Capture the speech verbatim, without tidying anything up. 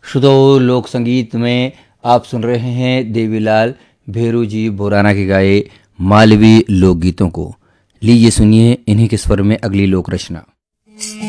श्रोताओं, लोक संगीत में आप सुन रहे हैं देवीलाल भेरू जी बोराना के गाए मालवी लोकगीतों को। लीजिए सुनिए इन्हीं के स्वर में अगली लोक रचना।